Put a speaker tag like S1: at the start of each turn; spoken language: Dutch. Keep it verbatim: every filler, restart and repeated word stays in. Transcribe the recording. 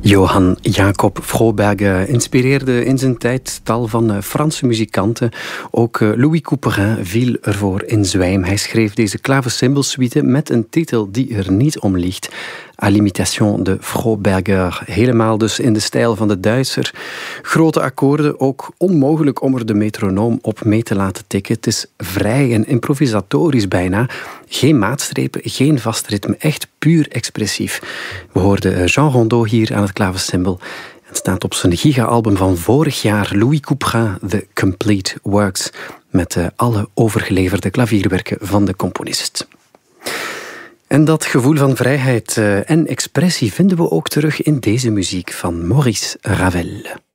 S1: Johann Jacob Froberger inspireerde in zijn tijd tal van Franse muzikanten. Ook Louis Couperin viel ervoor in zwijm. Hij schreef deze klaversymbelsuite met een titel die er niet om liegt. À l'imitation de Froberger. Helemaal dus in de stijl van de Duitser. Grote akkoorden, ook onmogelijk om er de metronoom op mee te laten tikken. Het is vrij en improvisatorisch bijna. Geen maatstrepen, geen vast ritme. Echt puur expressief. We hoorden Jean Rondeau hier aan het klaversymbel. Het staat op zijn giga-album van vorig jaar, Louis Couperin, The Complete Works. Met uh, alle overgeleverde klavierwerken van de componist. En dat gevoel van vrijheid uh, en expressie vinden we ook terug in deze muziek van Maurice Ravel.